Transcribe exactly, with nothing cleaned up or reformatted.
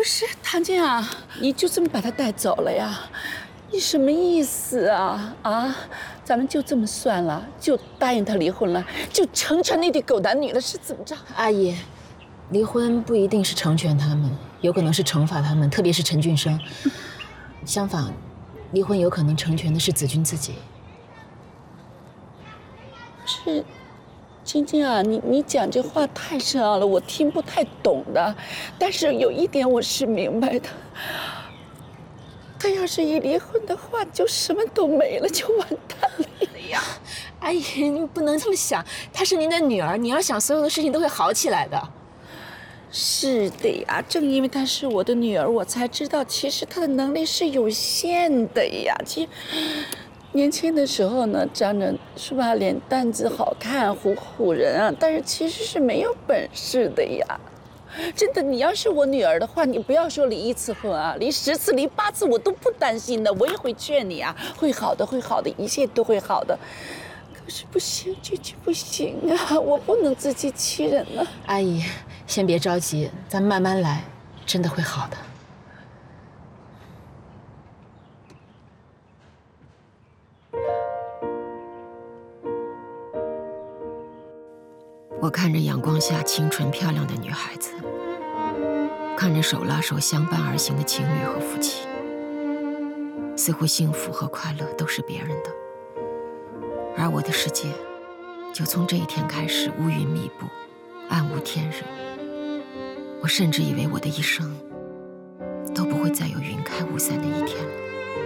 是唐静啊，你就这么把他带走了呀？你什么意思啊？啊，咱们就这么算了，就答应他离婚了，就成全那对狗男女了，是怎么着？ 阿姨，离婚不一定是成全他们，有可能是惩罚他们，特别是陈俊生。相反，离婚有可能成全的是子君自己。 是。 晶晶啊，你你讲这话太深奥了，我听不太懂的。但是有一点我是明白的，他要是一离婚的话，就什么都没了，就完蛋了呀！ 阿姨，你不能这么想，她是您的女儿，你要想所有的事情都会好起来的。 是的呀，正因为她是我的女儿，我才知道其实她的能力是有限的呀。其实。 年轻的时候呢，长着是吧，脸蛋子好看，唬唬人啊，但是其实是没有本事的呀。真的，你要是我女儿的话，你不要说离一次婚啊，离十次、离八次我都不担心的，我也会劝你啊，会好的，会好的，一切都会好的。可是不行，这就不行啊，我不能自欺欺人啊。 阿姨，先别着急，咱慢慢来，真的会好的。 我看着阳光下清纯漂亮的女孩子，看着手拉手相伴而行的情侣和夫妻，似乎幸福和快乐都是别人的，而我的世界就从这一天开始乌云密布，暗无天日。我甚至以为我的一生都不会再有云开雾散的一天了。